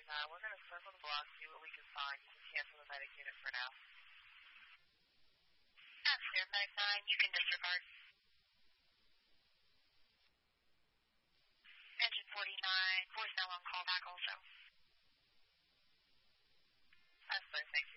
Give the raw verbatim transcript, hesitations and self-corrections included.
forty-nine. We're going to circle the block, see what we can find. You can cancel the medic unit for now. That's clear, medic nine. You can disregard. Engine forty-nine. Voice now on callback also. That's clear, thank you.